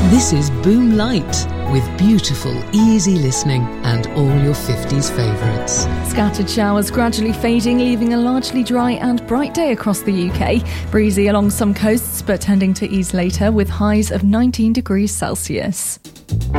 This is Boom Light, with beautiful, easy listening and all your 50s favourites. Scattered showers gradually fading, leaving a largely dry and bright day across the UK. Breezy along some coasts, but tending to ease later with highs of 19 degrees Celsius.